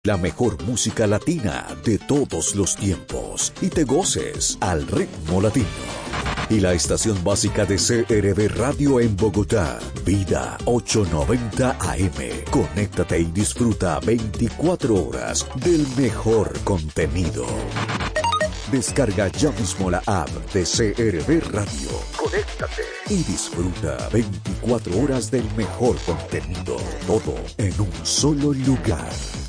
La mejor música latina de todos los tiempos y te goces al ritmo latino. Y la estación básica de CRB Radio en Bogotá, Vida 890 AM. Conéctate y disfruta 24 horas del mejor contenido. Descarga ya mismo la app de CRB Radio. Conéctate y disfruta 24 horas del mejor contenido. Todo en un solo lugar.